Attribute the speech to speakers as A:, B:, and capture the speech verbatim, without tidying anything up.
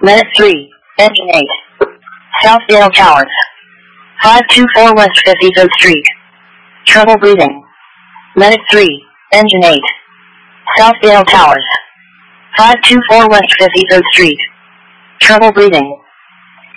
A: Medic three, Engine eight. Southdale Towers. five two four West fifty-third Street. Trouble breathing. Medic three, Engine eight. Southdale Towers. five two four West fifty-third Street. Trouble breathing.